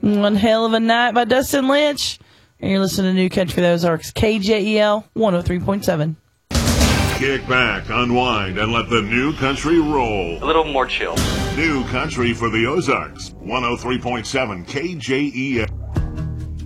One hell of a night by Dustin Lynch. And you're listening to New Country for the Ozarks, KJEL 103.7. Kick back, unwind, and let the new country roll. A little more chill. New country for the Ozarks, 103.7 KJEL.